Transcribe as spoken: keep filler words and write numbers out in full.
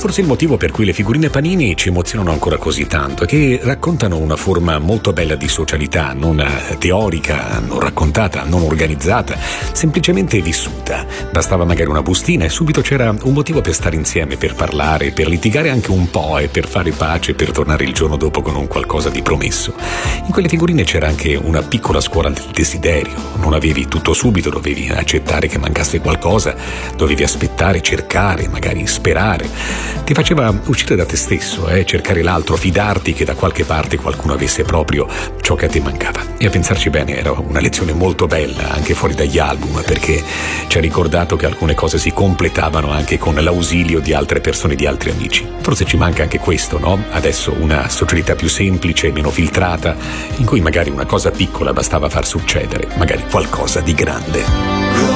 forse il motivo per cui le figurine Panini ci emozionano ancora così tanto è che raccontano una forma molto bella di socialità, non teorica, non raccontata, non organizzata, semplicemente vissuta. Bastava magari una bustina e subito c'era un motivo per stare insieme, per parlare, per litigare anche un po' e per fare pace, per tornare il giorno dopo con un qualcosa di promesso. In quelle figurine c'era anche una piccola scuola del desiderio. Non avevi tutto subito, dovevi accettare che mancasse qualcosa, dovevi aspettare, cercare, magari sperare. Ti faceva uscire da te stesso, eh, cercare l'altro, fidarti che da qualche parte qualcuno avesse proprio ciò che a te mancava. E a pensarci bene era una lezione molto bella, anche fuori dagli album, perché ci ha ricordato che alcune cose si completavano anche con l'ausilio di altre persone, di altri amici. Forse ci manca anche questo, no? Adesso una socialità più semplice, meno filtrata, in cui magari una cosa piccola bastava far succedere, magari qualcosa di grande.